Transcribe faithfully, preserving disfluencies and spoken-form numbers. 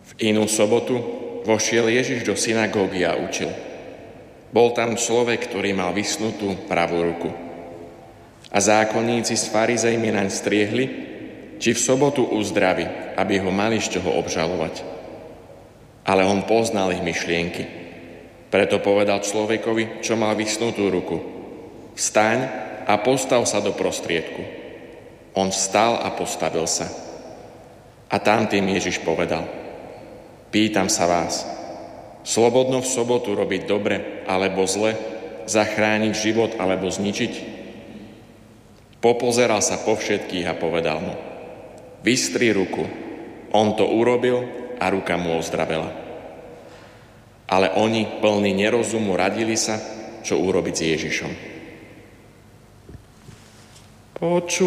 V inú sobotu vošiel Ježiš do synagógy a učil. Bol tam človek, ktorý mal vysnutú pravú ruku. A zákonníci s farizejmi naň striehli, či v sobotu uzdraví, aby ho mali z čoho obžalovať. Ale on poznal ich myšlienky. Preto povedal človekovi, čo mal vysnutú ruku: Vstaň a postav sa do prostriedku. On vstal a postavil sa. A tam tým Ježiš povedal: Pýtam sa vás, slobodno v sobotu robiť dobre alebo zle, zachrániť život alebo zničiť? Popozeral sa po všetkých a povedal mu: Vystri ruku. On to urobil a ruka mu ozdravela. Ale oni, plní nerozumu, radili sa, čo urobiť s Ježišom. Poču